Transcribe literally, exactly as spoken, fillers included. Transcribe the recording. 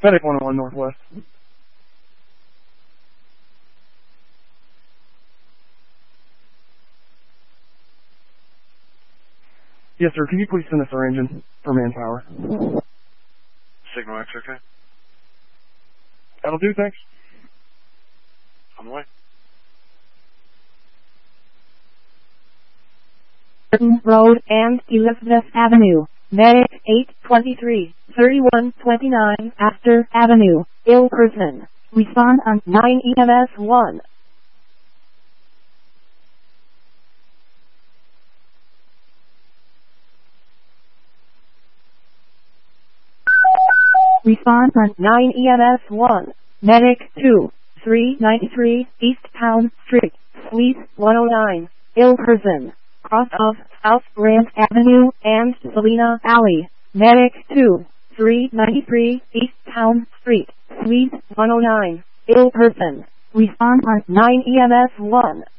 Medic one oh one Northwest. Yes, sir. Can you please send us our engine for manpower? Signal X, okay? That'll do, thanks. On the way. Burton Road and Elizabeth Avenue. Medic eight twenty-three, thirty-one twenty-nine Astor Avenue, ill person. Respond on nine E M S one. Respond on nine E M S one. Medic two, three ninety-three East Town Street, Suite one oh nine, ill person. Cross of South Grant Avenue and Selena Alley. Medic two, three ninety-three East Town Street, Suite one oh nine, ill person. Respond on nine E M S one.